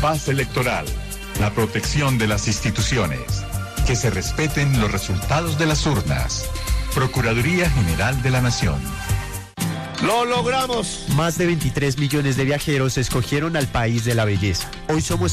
paz electoral, la protección de las instituciones, que se respeten los resultados de las urnas. Procuraduría General de la Nación. ¡Lo logramos! Más de 23 millones de viajeros escogieron al país de la belleza. Hoy somos